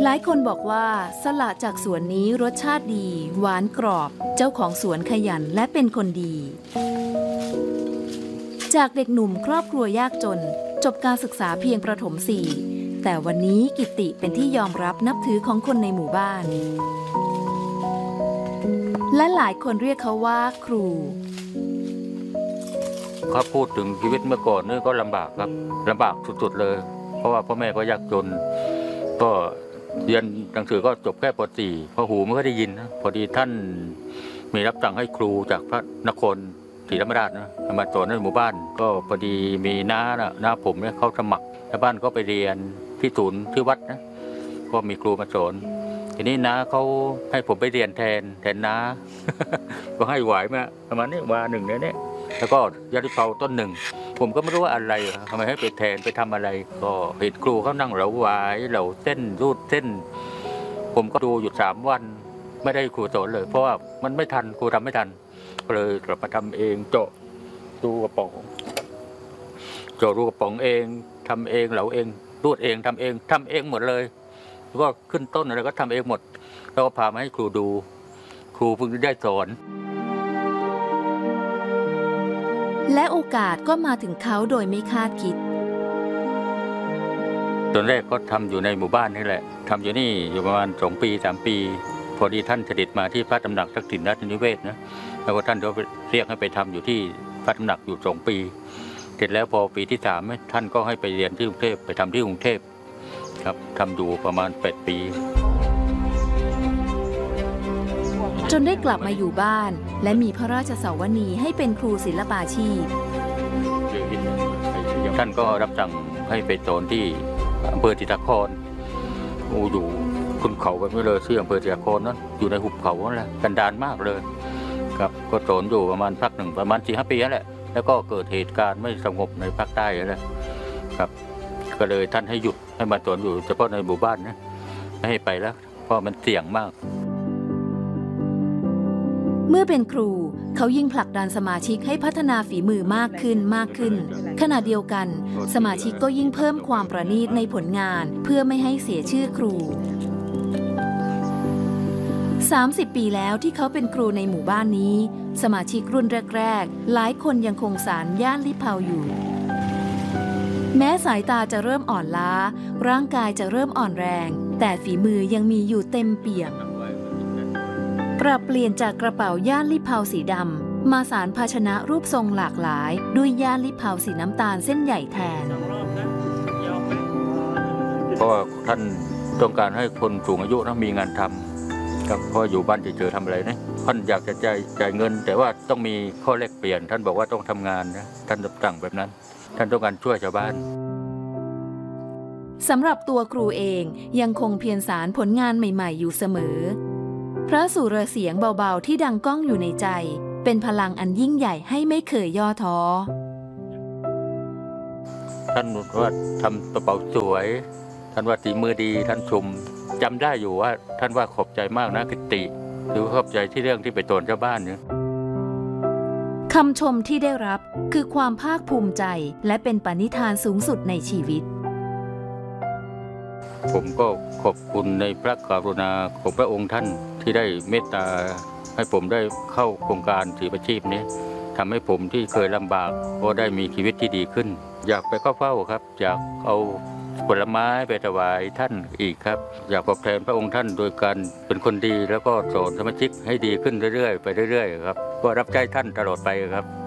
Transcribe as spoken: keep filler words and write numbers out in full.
หลายคนบอกว่าสละจากสวนนี้รสชาติดีหวานกรอบเจ้าของสวนขยันและเป็นคนดีจากเด็กหนุ่มครอบครัวยากจนจบการศึกษาเพียงประถมสี่แต่วันนี้กิตติเป็นที่ยอมรับนับถือของคนในหมู่บ้านและหลายคนเรียกเขาว่าครูเขาพูดถึงชีวิตเมื่อก่อนนี่ก็ลำบากครับลำบากสุดๆเลยเพราะว่าพ่อแม่ก็ยากจนก็เรียนหนังสือก็จบแค่ป.สี่ พอหูไม่ค่อยได้ยินนะพอดีท่านมีรับสั่งให้ครูจากพระนครศรีธรรมราชนะมาสอนในหมู่บ้านก็พอดีมีน้านะน้าผมเนี่ยเขาสมัครชาวบ้านก็ไปเรียนที่ศูนย์ที่วัดนะก็มีครูมาสอนทีนี้น้าเขาให้ผมไปเรียนแทนแทนน้า ก็ให้ไหวมาประมาณนี้วาหนึ่งเนี่ยแล้วก็ยาลิเปาต้นหนึ่งผมก็ไม่รู้ว่าอะไรทำไมให้ไปแทนไปทำอะไรก็เห็นครูเขานั่งเหลาหวายเหลาเส้นรูดเส้นผมก็ดูอยู่สามวันไม่ได้ครูสอนเลยเพราะว่ามันไม่ทันครูทำไม่ทันก็เลยกลับมาทำเองเจาะรูกระป๋องเจาะรูกระป๋องเองทำเองเหลาเองรูดเองทำเองทำเองหมดเลยก็ขึ้นต้นอะไรก็ทำเองหมดแล้วก็พามาให้ครูดูครูเพิ่งได้สอนและโอกาสก็มาถึงเขาโดยไม่คาดคิดตอนแรกก็ทำอยู่ในหมู่บ้านนี่แหละทำอยู่นี่อยู่ประมาณสองปีสามปีพอดีท่านเสด็จมาที่พระตำหนักทักษิณราชนิเวศนะแล้วก็ท่านก็เรียกให้ไปทำอยู่ที่พระตำหนักอยู่สองปีเสร็จแล้วพอปีที่สามท่านก็ให้ไปเรียนที่กรุงเทพไปทำที่กรุงเทพครับทำอยู่ประมาณแปดปีจนได้กลับมาอยู่บ้านและมีพระราชสวนีให้เป็นครูศิลปาชีพท่านก็รับสั่งให้ไปสอนที่อำเภอทิตาครอยู่ขึ้นเขาไปไม่เลยที่อำเภอทิตาครนั้นอยู่ในหุบเขานั่นแหละกันดารมากเลยครับก็สอนอยู่ประมาณพักหนึ่งประมาณสี่ห้าปีนั่นแหละแล้วก็เกิดเหตุการณ์ไม่สงบในภาคใต้นั่นแหละครับก็เลยท่านให้หยุดให้มาสอนอยู่เฉพาะในหมู่บ้านนะไม่ให้ไปแล้วเพราะมันเสี่ยงมากเมื่อเป็นครูเขายิ่งผลักดันสมาชิกให้พัฒนาฝีมือมากขึ้นมากขึ้นขณะเดียวกันสมาชิกก็ยิ่งเพิ่มความประณีตในผลงานเพื่อไม่ให้เสียชื่อครูสามสิบปีแล้วที่เขาเป็นครูในหมู่บ้านนี้สมาชิกรุ่นแรกๆหลายคนยังคงสานย่านลิเผาอยู่แม้สายตาจะเริ่มอ่อนล้าร่างกายจะเริ่มอ่อนแรงแต่ฝีมือยังมีอยู่เต็มเปี่ยมปรับเปลี่ยนจากกระเป๋าย่านลิเผาสีดำมาสานภาชนะรูปทรงหลากหลายด้วยย่านลิเผาสีน้ำตาลเส้นใหญ่แทนเพราะว่าท่านต้องการให้คนสูงอายุนะมีงานทำครับเพราะอยู่บ้านเฉยๆทำอะไรนะท่านอยากจะจ่ายจ่ายเงินแต่ว่าต้องมีข้อแลกเปลี่ยนท่านบอกว่าต้องทำงานนะท่านสั่งแบบนั้นท่านต้องการช่วยชาวบ้านสำหรับตัวครูเองยังคงเพียรสานผลงานใหม่ๆอยู่เสมอพระสุรเสียงเบาๆที่ดังก้องอยู่ในใจเป็นพลังอันยิ่งใหญ่ให้ไม่เคยย่อท้อท่านว่าทำกระเป๋าสวยท่านว่าฝีมือดีท่านชมจำได้อยู่ว่าท่านว่าขอบใจมากนะกิตติหรือขอบใจที่เรื่องที่ไปสอนชาวบ้านเนี่ยคำชมที่ได้รับคือความภาคภูมิใจและเป็นปณิธานสูงสุดในชีวิตผมก็ขอบคุณในพระกรุณาของพระองค์ท่านที่ได้เมตตาให้ผมได้เข้าโครงการศิลปาชีพนี้ทำให้ผมที่เคยลำบากก็ได้มีชีวิตที่ดีขึ้นอยากไปเข้าเฝ้าครับอยากเอาผลไม้ไปถวายท่านอีกครับอยากตอบแทนพระองค์ท่านโดยการเป็นคนดีแล้วก็สอนสมาชิกให้ดีขึ้นเรื่อยๆไปเรื่อยๆครับก็รับใช้ท่านตลอดไปครับ